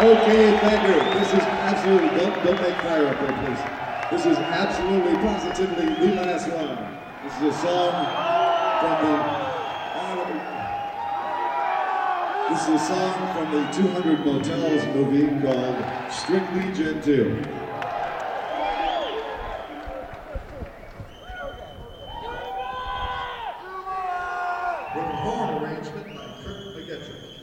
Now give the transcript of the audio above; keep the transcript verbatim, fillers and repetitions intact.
Okay, thank you. This is absolutely, don't, don't make fire up there, please. This is absolutely, positively the last one. This is a song from the, uh, this is a song from the two hundred Motels movie called Strictly Gen two. With a horn arrangement by Kurt McGettrick.